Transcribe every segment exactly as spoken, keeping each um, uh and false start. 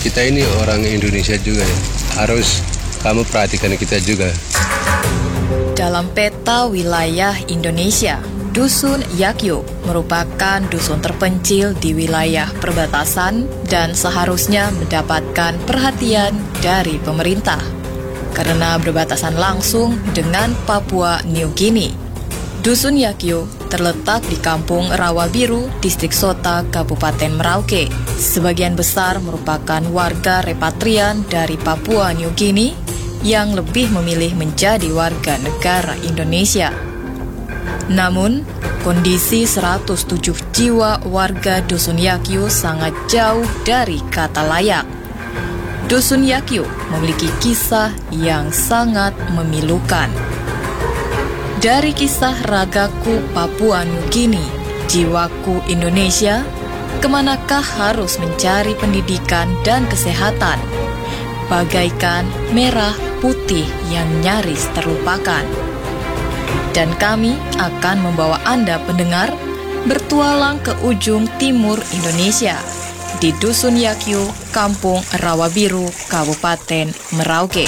kita ini orang Indonesia juga ya. Harus kamu perhatikan kita juga. Dalam peta wilayah Indonesia, Dusun Yakyu merupakan dusun terpencil di wilayah perbatasan dan seharusnya mendapatkan perhatian dari pemerintah karena berbatasan langsung dengan Papua New Guinea. Dusun Yakyu terletak di Kampung Rawabiru, Distrik Sota, Kabupaten Merauke. Sebagian besar merupakan warga repatrian dari Papua New Guinea yang lebih memilih menjadi warga negara Indonesia. Namun, kondisi seratus tujuh jiwa warga Dusun Yakyu sangat jauh dari kata layak. Dusun Yakyu memiliki kisah yang sangat memilukan. Dari kisah ragaku Papua New Guinea, jiwaku Indonesia, kemanakah harus mencari pendidikan dan kesehatan? Bagaikan merah putih yang nyaris terlupakan. Dan kami akan membawa Anda pendengar bertualang ke ujung timur Indonesia di Dusun Yakyu, Kampung Rawabiru, Kabupaten Merauke.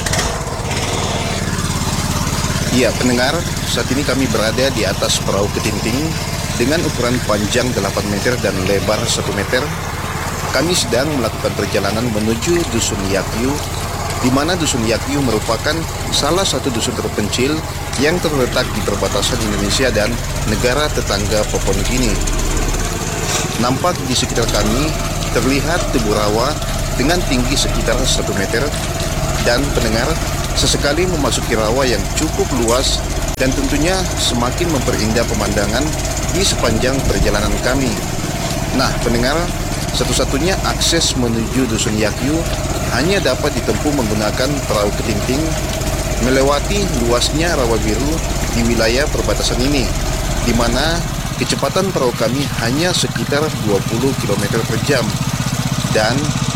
Ya, pendengar, saat ini kami berada di atas perahu ketinting dengan ukuran panjang delapan meter dan lebar satu meter. Kami sedang melakukan perjalanan menuju Dusun Yakyu, di mana Dusun Yakyu merupakan salah satu dusun terpencil yang terletak di perbatasan Indonesia dan negara tetangga Papua New Guinea. Nampak di sekitar kami terlihat tebu rawa dengan tinggi sekitar satu meter dan pendengar sesekali memasuki rawa yang cukup luas dan tentunya semakin memperindah pemandangan di sepanjang perjalanan kami. Nah, pendengar, satu-satunya akses menuju Dusun Yakyu hanya dapat ditempuh menggunakan perahu ketinting melewati luasnya rawa biru di wilayah perbatasan ini, di mana kecepatan perahu kami hanya sekitar dua puluh kilometer per jam. Dan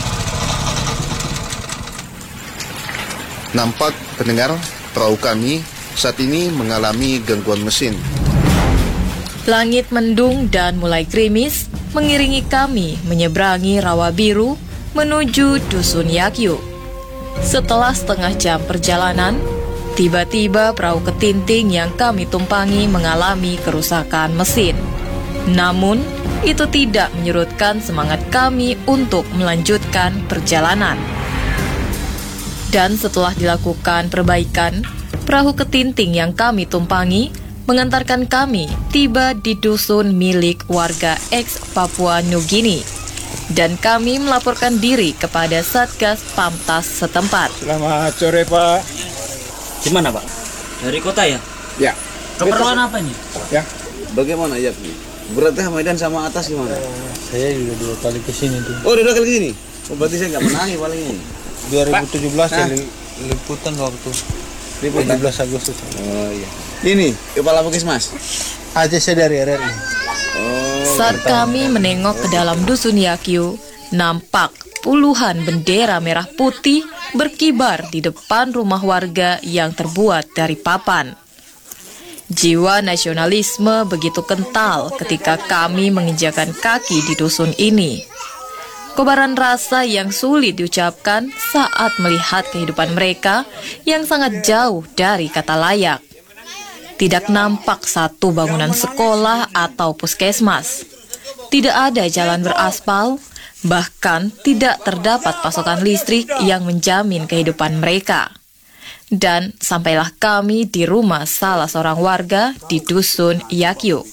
nampak pendengar, perahu kami saat ini mengalami gangguan mesin. Langit mendung dan mulai gerimis mengiringi kami menyeberangi rawa biru menuju Dusun Yakyu. Setelah setengah jam perjalanan, tiba-tiba perahu ketinting yang kami tumpangi mengalami kerusakan mesin. Namun, itu tidak menyurutkan semangat kami untuk melanjutkan perjalanan. Dan setelah dilakukan perbaikan, perahu ketinting yang kami tumpangi mengantarkan kami tiba di dusun milik warga ex Papua New Guinea. Dan kami melaporkan diri kepada Satgas Pamtas setempat. Selamat sore, Pak. Di mana, Pak? Dari kota ya? Ya. Keperluan apa nih? Ya. Bagaimana ya? Berarti Medan sama atas gimana? Uh, saya juga dua kali ke sini tuh. Oh, dua kali ke sini? Oh, berarti saya nggak menangi paling ini. dua ribu tujuh belas ya li, liputan waktu. tujuh belas Agustus. Oh iya. Ini kepala Puskesmas. Aja saya dari R R I. Oh. Saat kami menengok ke dalam Dusun Yakyu, nampak puluhan bendera merah putih berkibar di depan rumah warga yang terbuat dari papan. Jiwa nasionalisme begitu kental ketika kami menginjakan kaki di dusun ini. Kobaran rasa yang sulit diucapkan saat melihat kehidupan mereka yang sangat jauh dari kata layak. Tidak nampak satu bangunan sekolah atau puskesmas. Tidak ada jalan beraspal, bahkan tidak terdapat pasokan listrik yang menjamin kehidupan mereka. Dan sampailah kami di rumah salah seorang warga di Dusun Yakyu.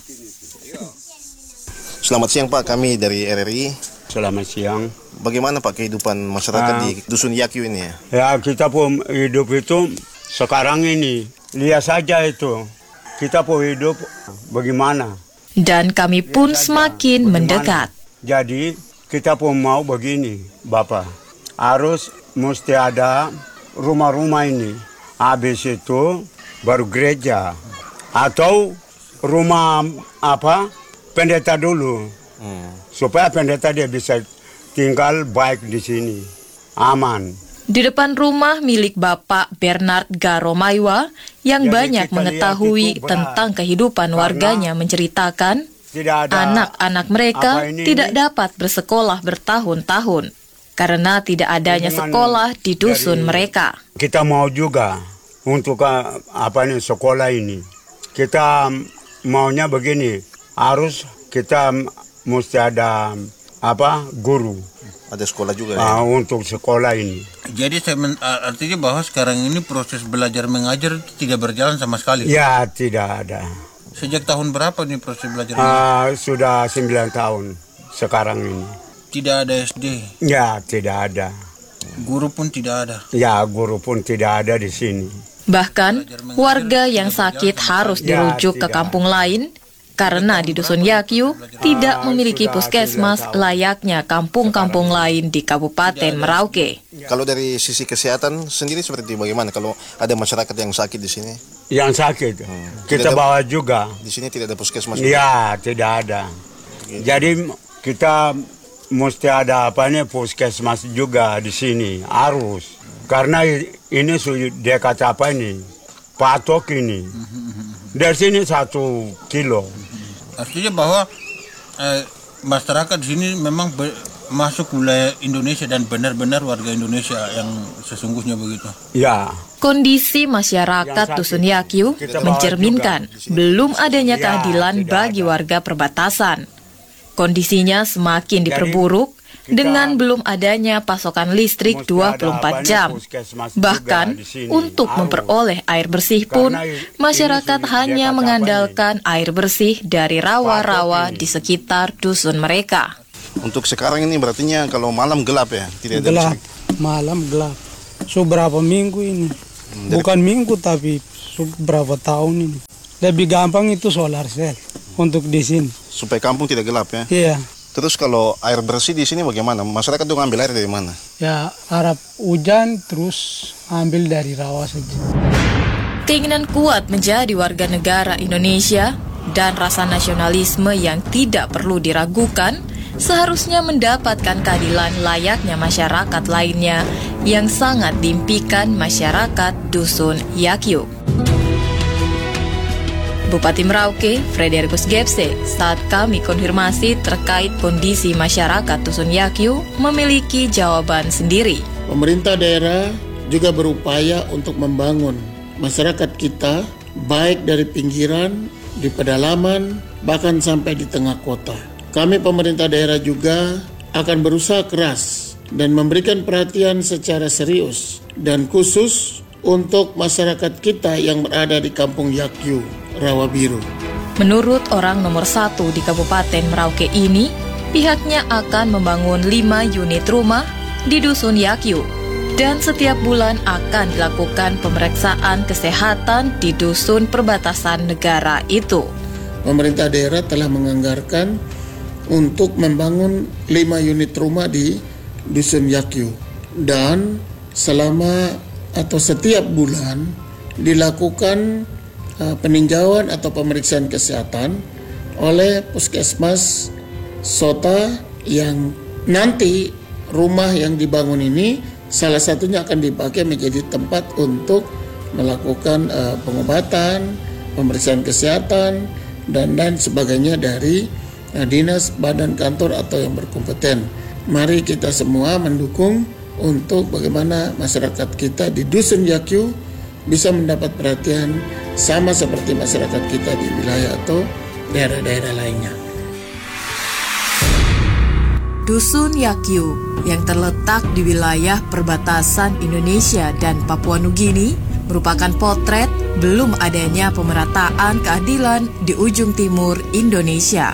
Selamat siang, Pak, kami dari R R I. Selamat siang. Bagaimana, Pak, kehidupan masyarakat Ah. di Dusun Yakyu ini ya? Ya, kita pun hidup itu sekarang ini. Lihat saja itu. Kita pun hidup bagaimana. Dan kami pun semakin Bagaimana? mendekat. Jadi, kita pun mau begini, Bapak. Harus mesti ada rumah-rumah ini. Habis itu baru gereja. Atau rumah apa? Pendeta dulu. Hmm. Supaya pendeta dia bisa tinggal baik di sini. Aman. Di depan rumah milik Bapak Bernard Garomaiwa yang Jadi banyak kita mengetahui lihat itu berat. tentang kehidupan Karena warganya menceritakan Tidak ada anak-anak mereka apa ini, tidak ini? dapat bersekolah bertahun-tahun karena tidak adanya sekolah di dusun mereka. Kita mau juga untuk uh, apa nih sekolah ini. Kita maunya begini, harus kita mesti ada apa guru. Ada sekolah juga ya? Uh, untuk sekolah ini. Jadi saya men- artinya bahwa sekarang ini proses belajar mengajar tidak berjalan sama sekali? Ya, tidak ada. Sejak tahun berapa nih proses belajar mengajar? Uh, sudah sembilan tahun sekarang ini. Tidak ada S D? Ya, tidak ada. Guru pun tidak ada? Ya, guru pun tidak ada di sini. Bahkan, warga yang sakit harus dirujuk ke kampung lain karena di Dusun Yakyu tidak memiliki puskesmas layaknya kampung-kampung lain di Kabupaten Merauke. Kalau dari sisi kesehatan sendiri seperti bagaimana kalau ada masyarakat yang sakit di sini? Yang sakit, hmm. kita Tidak bawa juga. Di sini tidak ada puskesmas? Ya, tidak ada. Jadi kita mesti ada apa nih puskesmas juga di sini, harus. Karena ini sudah dekat apa ini, patok ini. Dari sini satu kilo. Artinya bahwa eh, masyarakat di sini memang be- masuk wilayah Indonesia dan benar-benar warga Indonesia yang sesungguhnya begitu. Ya. Kondisi masyarakat Dusun Yakyu mencerminkan belum adanya keadilan bagi warga perbatasan. Kondisinya semakin diperburuk dengan belum adanya pasokan listrik dua puluh empat jam. Bahkan untuk memperoleh air bersih pun, masyarakat hanya mengandalkan air bersih dari rawa-rawa di sekitar dusun mereka. Untuk sekarang ini berarti kalau malam gelap ya? Tidak ada gelap, listrik. malam gelap. So berapa minggu ini? Bukan minggu tapi so, berapa tahun ini. Lebih gampang itu solar cell untuk di sini. Supaya kampung tidak gelap ya? Iya. Terus kalau air bersih di sini bagaimana? Masyarakat tuh ngambil air dari mana? Ya harap hujan terus ambil dari rawa saja. Keinginan kuat menjadi warga negara Indonesia dan rasa nasionalisme yang tidak perlu diragukan seharusnya mendapatkan keadilan layaknya masyarakat lainnya yang sangat diimpikan masyarakat Dusun Yakyu. Bupati Merauke, Frederikus Gepse, saat kami konfirmasi terkait kondisi masyarakat Dusun Yakyu memiliki jawaban sendiri. Pemerintah daerah juga berupaya untuk membangun masyarakat kita baik dari pinggiran, di pedalaman, bahkan sampai di tengah kota. Kami pemerintah daerah juga akan berusaha keras dan memberikan perhatian secara serius dan khusus untuk masyarakat kita yang berada di Kampung Yakyu, Rawa Biru. Menurut orang nomor satu di Kabupaten Merauke ini, pihaknya akan membangun lima unit rumah di Dusun Yakyu dan setiap bulan akan dilakukan pemeriksaan kesehatan di dusun perbatasan negara itu. Pemerintah daerah telah menganggarkan untuk membangun lima unit rumah di Dusun Yakyu dan selama atau setiap bulan dilakukan uh, peninjauan atau pemeriksaan kesehatan oleh puskesmas Sota yang nanti rumah yang dibangun ini salah satunya akan dipakai menjadi tempat untuk melakukan uh, pengobatan, pemeriksaan kesehatan dan dan sebagainya dari uh, dinas, badan, kantor atau yang berkompeten. Mari kita semua mendukung untuk bagaimana masyarakat kita di Dusun Yakyu bisa mendapat perhatian sama seperti masyarakat kita di wilayah atau daerah-daerah lainnya. Dusun Yakyu yang terletak di wilayah perbatasan Indonesia dan Papua Nugini merupakan potret belum adanya pemerataan keadilan di ujung timur Indonesia.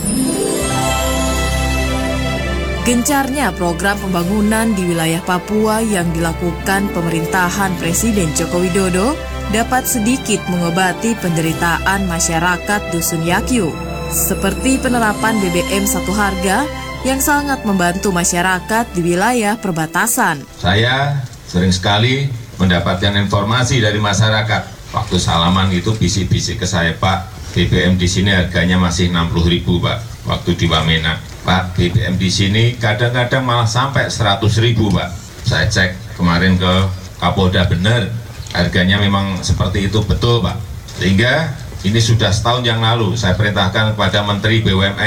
Gencarnya program pembangunan di wilayah Papua yang dilakukan pemerintahan Presiden Joko Widodo dapat sedikit mengobati penderitaan masyarakat Dusun Yakyu, seperti penerapan B B M satu harga yang sangat membantu masyarakat di wilayah perbatasan. Saya sering sekali mendapatkan informasi dari masyarakat. Waktu salaman itu bisik-bisik ke saya, Pak, B B M di sini harganya masih enam puluh ribu, Pak. Waktu di Wamena, Pak, B B M di sini kadang-kadang malah sampai seratus ribu, Pak. Saya cek kemarin ke Kapolda, benar, harganya memang seperti itu, betul, Pak. Sehingga ini sudah setahun yang lalu saya perintahkan kepada Menteri B U M N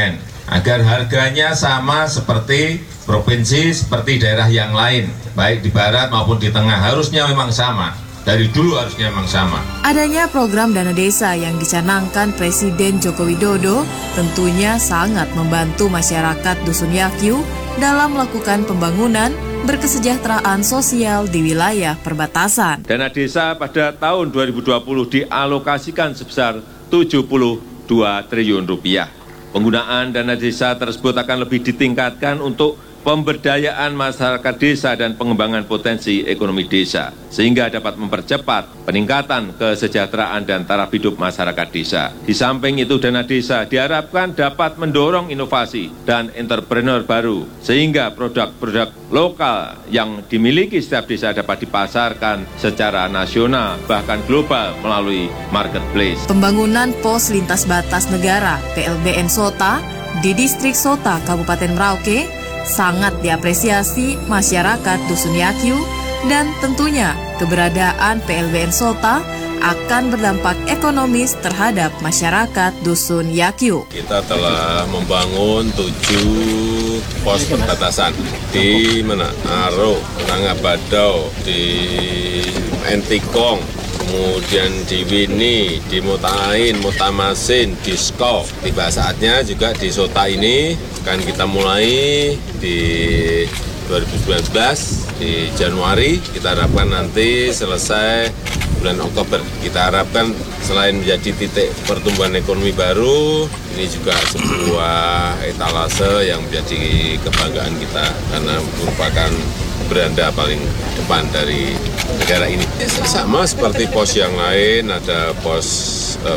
agar harganya sama seperti provinsi, seperti daerah yang lain, baik di barat maupun di tengah, harusnya memang sama. Dari dulu harusnya memang sama. Adanya program dana desa yang dicanangkan Presiden Joko Widodo tentunya sangat membantu masyarakat Dusun Yakyu dalam melakukan pembangunan berkesejahteraan sosial di wilayah perbatasan. Dana desa pada tahun dua ribu dua puluh dialokasikan sebesar tujuh puluh dua triliun rupiah. Penggunaan dana desa tersebut akan lebih ditingkatkan untuk pemberdayaan masyarakat desa dan pengembangan potensi ekonomi desa, sehingga dapat mempercepat peningkatan kesejahteraan dan taraf hidup masyarakat desa. Di samping itu, dana desa diharapkan dapat mendorong inovasi dan entrepreneur baru, sehingga produk-produk lokal yang dimiliki setiap desa dapat dipasarkan secara nasional, bahkan global melalui marketplace. Pembangunan pos lintas batas negara P L B N Sota di distrik Sota, Kabupaten Merauke sangat diapresiasi masyarakat Dusun Yakyu, dan tentunya keberadaan P L B N Sota akan berdampak ekonomis terhadap masyarakat Dusun Yakyu. Kita telah membangun tujuh pos perbatasan di mana Aro, Rangabadau, di Entikong, kemudian di Wini, di Mutain, Mutamasin, di Skok. Tiba saatnya juga di Sota ini akan kita mulai di dua ribu sembilan belas, di Januari. Kita harapkan nanti selesai bulan Oktober. Kita harapkan selain menjadi titik pertumbuhan ekonomi baru, ini juga sebuah etalase yang menjadi kebanggaan kita karena merupakan beranda paling depan dari negara ini. Sama seperti pos yang lain, ada pos